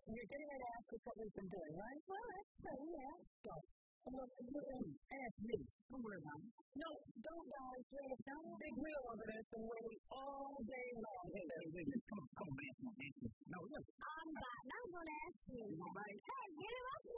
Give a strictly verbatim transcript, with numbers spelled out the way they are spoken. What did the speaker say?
you're getting ready to ask us what we've been doing, right? Well, that's true, yeah. So, look, ask me. Don't worry about it. No, don't, guys. There's no big wheel over this and waiting all day long. Hey, hey, wait, wait. Come on, come on, man. Come on, man. No, look. I'm not. I'm going to ask you. Right. Hey, get him up.